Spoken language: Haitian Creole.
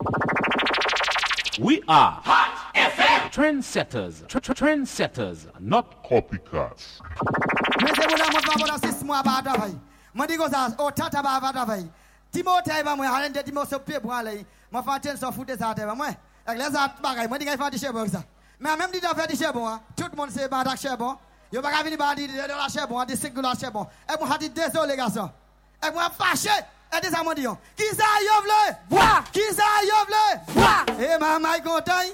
We are Hot FM trendsetters, trendsetters, not copycats. Qui ça yovle? Qui ça yovle? Et maman content.